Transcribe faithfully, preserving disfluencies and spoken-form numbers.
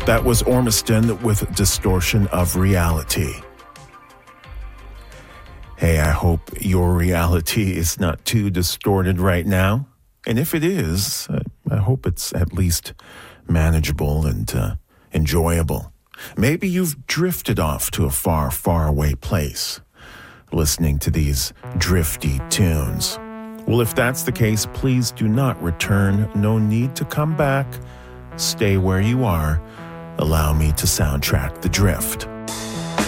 That was Ormiston with Distortion of Reality. Hey, I hope your reality is not too distorted right now. And if it is, I hope it's at least manageable and uh, enjoyable. Maybe you've drifted off to a far, far away place, listening to these drifty tunes. Well, if that's the case, please do not return. No need to come back. Stay where you are. Allow me to soundtrack the drift.